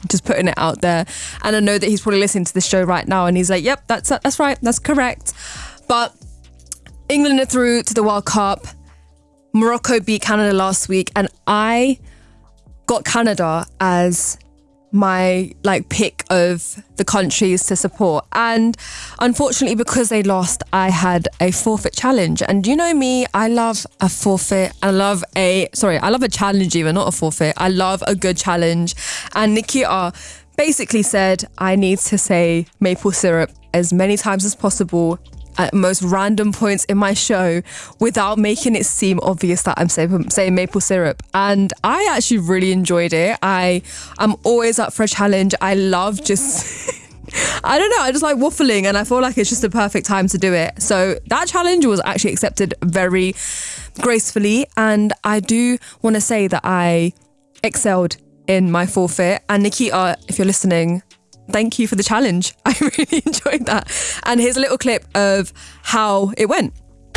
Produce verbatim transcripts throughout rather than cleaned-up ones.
just putting it out there. And I know that he's probably listening to this show right now and he's like, yep, that's that's right, that's correct. But England are through to the World Cup. Morocco beat Canada last week, and I got Canada as my like pick of the countries to support. And unfortunately, because they lost, I had a forfeit challenge. And you know me, I love a forfeit. I love a, sorry, I love a challenge even, not a forfeit. I love a good challenge. And Nikita basically said, I need to say maple syrup as many times as possible at most random points in my show without making it seem obvious that I'm saying, saying maple syrup. And I actually really enjoyed it. I am always up for a challenge. I love just, I don't know, I just like waffling, and I feel like it's just the perfect time to do it. So that challenge was actually accepted very gracefully. And I do want to say that I excelled in my forfeit. And Nikita, if you're listening, thank you for the challenge. I really enjoyed that. And here's a little clip of how it went.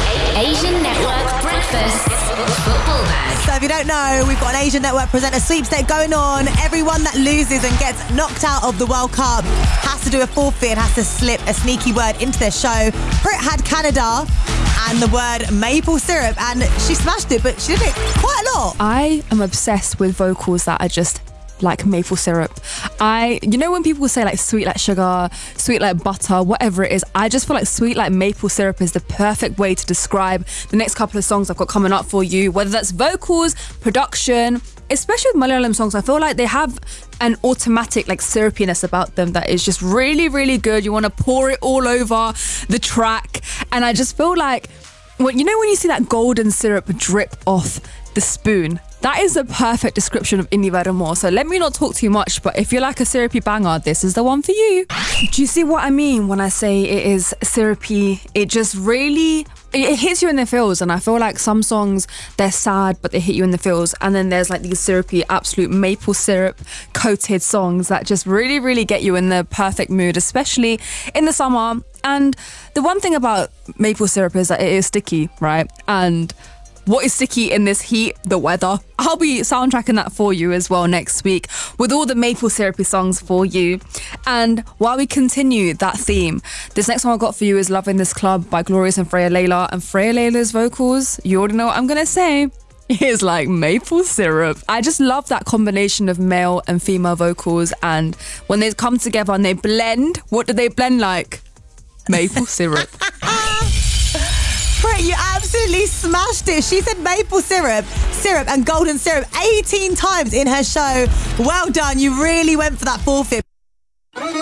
Asian Network Breakfast Football Bag. So if you don't know, we've got an Asian Network presenter sweepstake going on. Everyone that loses and gets knocked out of the World Cup has to do a forfeit and has to slip a sneaky word into their show. Prit had Canada and the word maple syrup, and she smashed it, but she did it quite a lot. I am obsessed with vocals that are just like maple syrup. I, you know when people say like sweet like sugar, sweet like butter, whatever it is, I just feel like sweet like maple syrup is the perfect way to describe the next couple of songs I've got coming up for you, whether that's vocals, production, especially with Malayalam songs. I feel like they have an automatic like syrupiness about them that is just really, really good. You want to pour it all over the track. And I just feel like, well, you know when you see that golden syrup drip off the spoon, that is the perfect description of Indie Vermore. So let me not talk too much, but if you like a syrupy banger, this is the one for you. Do you see what I mean when I say it is syrupy? It just really, it hits you in the feels. And I feel like some songs, they're sad, but they hit you in the feels. And then there's like these syrupy, absolute maple syrup coated songs that just really, really get you in the perfect mood, especially in the summer. And the one thing about maple syrup is that it is sticky, right? And what is sticky in this heat? The weather. I'll be soundtracking that for you as well next week with all the maple syrupy songs for you. And while we continue that theme, this next one I've got for you is Love in This Club by Glorious and Freya Layla. And Freya Layla's vocals, you already know what I'm going to say, is like maple syrup. I just love that combination of male and female vocals. And when they come together and they blend, what do they blend like? Maple syrup. Prit, you absolutely smashed it. She said maple syrup, syrup and golden syrup eighteen times in her show. Well done. You really went for that forfeit.